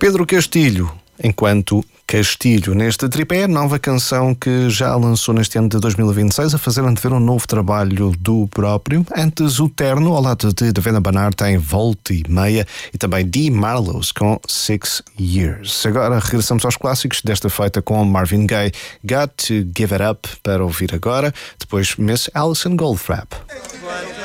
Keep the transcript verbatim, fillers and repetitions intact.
Pedro Castilho, enquanto Castilho, neste tripé, nova canção que já lançou neste ano de dois mil e vinte e seis, a fazer antever um novo trabalho do próprio. Antes, o Terno, ao lado de Davina Banar, tem Volta e Meia, e também Dee Marlows com Six Years. Agora regressamos aos clássicos, desta feita com Marvin Gaye, Got to Give It Up, para ouvir agora. Depois Miss Alison Goldfrapp.